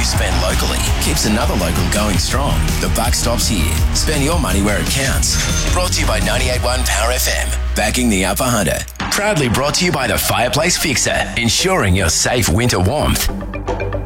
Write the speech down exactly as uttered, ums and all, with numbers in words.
spend locally keeps another local going strong. The buck stops here. Spend your money where it counts. Brought to you by ninety-eight point one Power F M. Backing the Upper Hunter. Proudly brought to you by the Fireplace Fixer, ensuring your safe winter warmth.